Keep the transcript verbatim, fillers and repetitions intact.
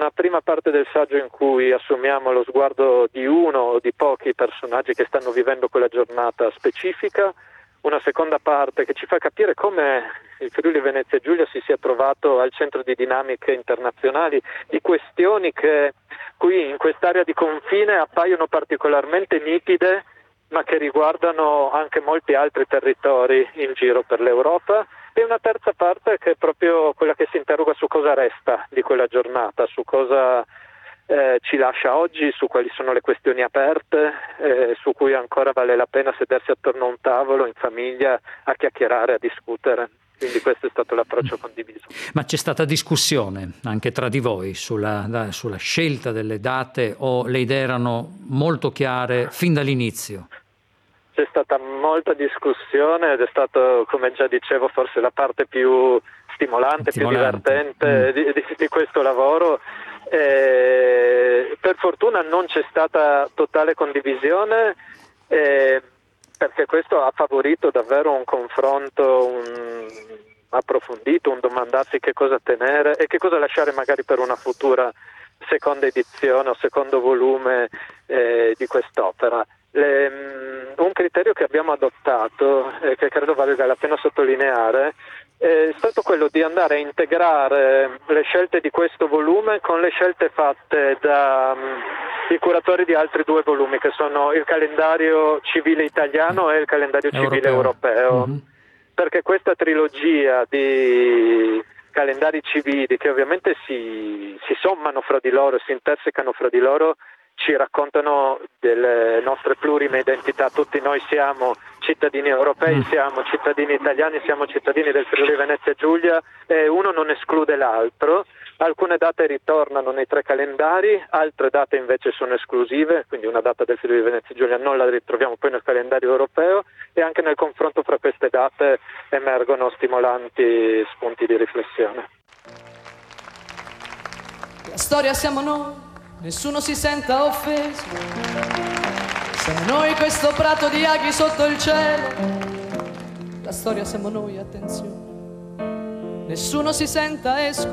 una prima parte del saggio in cui assumiamo lo sguardo di uno o di pochi personaggi che stanno vivendo quella giornata specifica, una seconda parte che ci fa capire come il Friuli Venezia Giulia si sia trovato al centro di dinamiche internazionali, di questioni che qui in quest'area di confine appaiono particolarmente nitide, ma che riguardano anche molti altri territori in giro per l'Europa, e una terza parte che è proprio quella che si interroga su cosa resta di quella giornata, su cosa eh, ci lascia oggi, su quali sono le questioni aperte, eh, su cui ancora vale la pena sedersi attorno a un tavolo in famiglia a chiacchierare, a discutere. Quindi questo è stato l'approccio condiviso. Ma c'è stata discussione anche tra di voi sulla, da, sulla scelta delle date, o le idee erano molto chiare fin dall'inizio? C'è stata molta discussione ed è stato, come già dicevo, forse la parte più stimolante, Stimolante. più divertente mm. di, di, di questo lavoro. E per fortuna non c'è stata totale condivisione, eh, perché questo ha favorito davvero un confronto un, approfondito, un domandarsi che cosa tenere e che cosa lasciare magari per una futura seconda edizione o secondo volume eh, di quest'opera. Le, un criterio che abbiamo adottato e che credo valga la pena sottolineare è stato quello di andare a integrare le scelte di questo volume con le scelte fatte dai um, curatori di altri due volumi, che sono il calendario civile italiano e il calendario civile europeo, europeo mm-hmm. perché questa trilogia di calendari civili, che ovviamente si, si sommano fra di loro, si intersecano fra di loro, ci raccontano delle nostre plurime identità. Tutti noi siamo cittadini europei, mm. siamo cittadini italiani, siamo cittadini del Friuli Venezia Giulia, e uno non esclude l'altro. Alcune date ritornano nei tre calendari, altre date invece sono esclusive, quindi una data del Friuli Venezia Giulia non la ritroviamo poi nel calendario europeo, e anche nel confronto fra queste date emergono stimolanti spunti di riflessione. La storia siamo noi, nessuno si senta offeso, siamo noi questo prato di aghi sotto il cielo. La storia siamo noi, attenzione, nessuno si senta escluso.